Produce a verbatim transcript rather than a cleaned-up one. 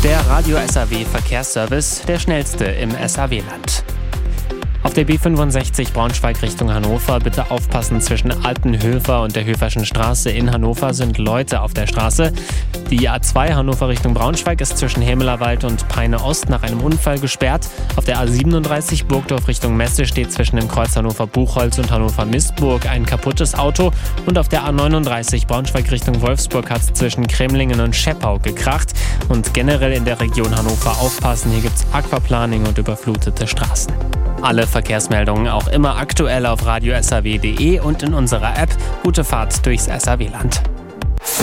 Der Radio S A W Verkehrsservice, der schnellste im S A W-Land. Auf der B fünfundsechzig Braunschweig Richtung Hannover bitte aufpassen, zwischen Altenhöfer und der Höferschen Straße in Hannover sind Leute auf der Straße. Die A zwei Hannover Richtung Braunschweig ist zwischen Hämelerwald und Peine Ost nach einem Unfall gesperrt. Auf der A siebenunddreißig Burgdorf Richtung Messe steht zwischen dem Kreuz Hannover-Buchholz und Hannover-Mistburg ein kaputtes Auto. Und auf der A neununddreißig Braunschweig Richtung Wolfsburg hat es zwischen Cremlingen und Scheppau gekracht. Und generell in der Region Hannover aufpassen, hier gibt es Aquaplaning und überflutete Straßen. Alle Verkehrsmeldungen auch immer aktuell auf radio s a w punkt d e und in unserer App. Gute Fahrt durchs S A W-Land.